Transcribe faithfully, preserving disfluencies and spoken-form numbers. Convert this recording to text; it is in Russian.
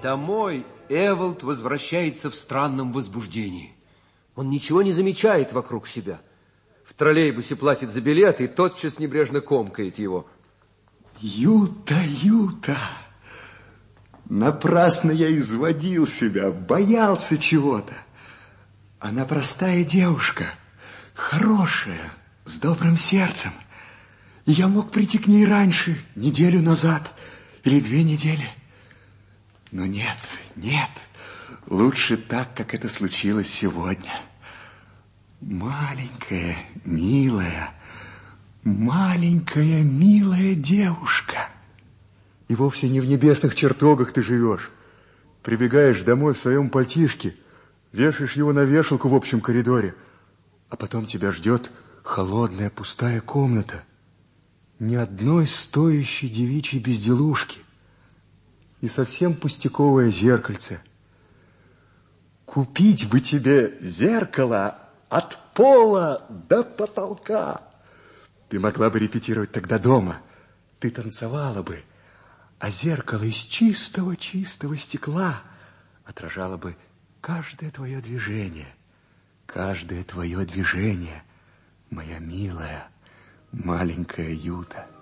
Домой Эволд возвращается в странном возбуждении. Он ничего не замечает вокруг себя. В троллейбусе платит за билет и тотчас небрежно комкает его. Юта, Юта, напрасно я изводил себя, боялся чего-то. Она простая девушка, хорошая, с добрым сердцем. И я мог прийти к ней раньше, неделю назад или две недели. Но нет, нет, лучше так, как это случилось сегодня. Маленькая, милая, маленькая, милая девушка. И вовсе не в небесных чертогах ты живешь. Прибегаешь домой в своем пальтишке, вешаешь его на вешалку в общем коридоре, а потом тебя ждет холодная пустая комната. Ни одной стоящей девичьей безделушки. И совсем пустяковое зеркальце. Купить бы тебе зеркало от пола до потолка. Ты могла бы репетировать тогда дома. Ты танцевала бы, а зеркало из чистого-чистого стекла отражало бы каждое твое движение. Каждое твое движение, моя милая, маленькая Юта.